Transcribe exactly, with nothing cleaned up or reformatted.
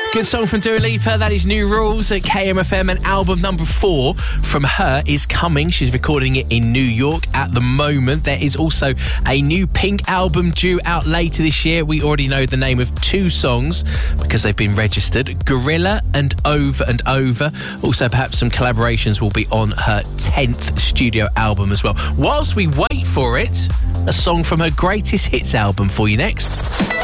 Good song from Dua Lipa. That is New Rules at K M F M, and album number four from her is coming. She's recording it in New York at the moment. There is also a new Pink album due out later this year. We already know the name of two songs because they've been registered: Gorilla and Over and Over. Also, perhaps some collaborations will be on her tenth studio album as well. Whilst we wait for it, a song from her greatest hits album for you next.